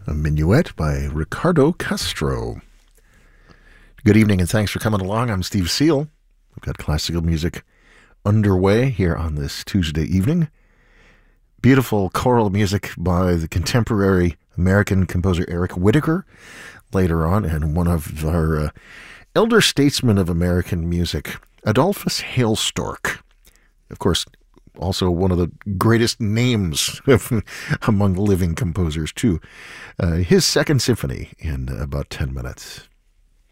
A Minuet by Ricardo Castro. Good evening and thanks for coming along. I'm Steve Seal. We've got classical music underway here on this Tuesday evening. Beautiful choral music by the contemporary American composer Eric Whitacre later on, and one of our elder statesmen of American music, Adolphus Hailstork. Of course, also one of the greatest names among living composers, too. His second symphony in about 10 minutes.